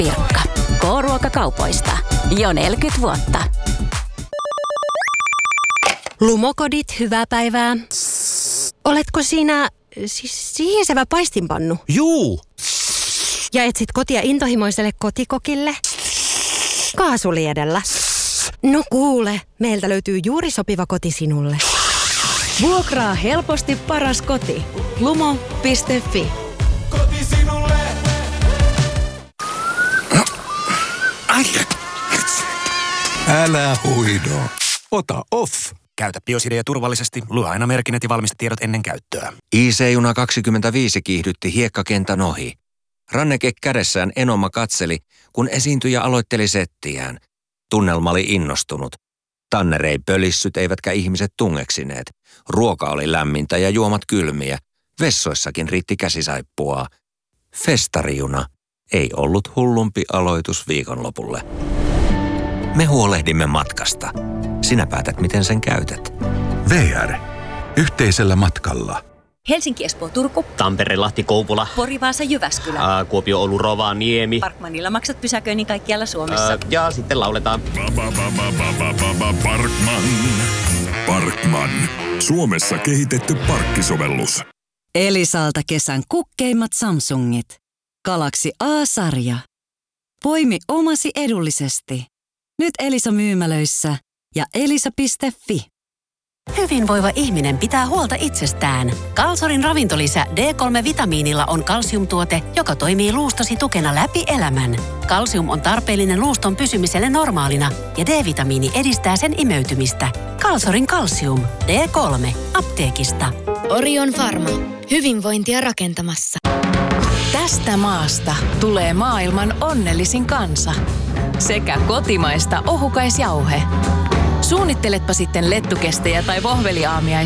Pirkka. K-ruokakaupoista. Jo 40 vuotta. Lumokodit, hyvää päivää. Oletko siinä sihisevä paistinpannu? Juu! Ja etsit kotia intohimoiselle kotikokille? Kaasuliedellä. No kuule, meiltä löytyy juuri sopiva koti sinulle. Vuokraa helposti paras koti. Lumo.fi. Koti sinulle! Älä huido. Ota off. Käytä Biosidea turvallisesti. Lue aina merkinnät ja valmistetiedot ennen käyttöä. IC-juna 25 kiihdytti hiekkakentän ohi. Ranneke kädessään Enoma katseli, kun esiintyjä aloitteli settiään. Tunnelma oli innostunut. Tanner ei pölissyt eivätkä ihmiset tungeksineet. Ruoka oli lämmintä ja juomat kylmiä. Vessoissakin riitti käsisaippua. Festarijuna ei ollut hullumpi aloitus viikonlopulle. Me huolehdimme matkasta. Sinä päätät, miten sen käytät. VR. Yhteisellä matkalla. Helsinki, Espoo, Turku. Tampere, Lahti, Kouvola. Pori, Vaasa, Jyväskylä. Kuopio, Oulu, Rovaniemi. Parkmanilla maksat pysäköinnin kaikkialla Suomessa. Ja sitten lauletaan. Parkman. Suomessa kehitetty parkkisovellus. Elisalta kesän kukkeimmat Samsungit. Galaxy A-sarja. Poimi omasi edullisesti. Nyt Elisa-myymälöissä ja elisa.fi. Hyvinvoiva ihminen pitää huolta itsestään. Kalsorin ravintolisä D3-vitamiinilla on kalsiumtuote, joka toimii luustosi tukena läpi elämän. Kalsium on tarpeellinen luuston pysymiselle normaalina ja D-vitamiini edistää sen imeytymistä. Kalsorin kalsium. D3. Apteekista. Orion Pharma. Hyvinvointia rakentamassa. Tästä maasta tulee maailman onnellisin kansa. Sekä kotimaista ohukaisjauhe. Suunnitteletpa sitten lettukestejä tai vohveliaamiaista.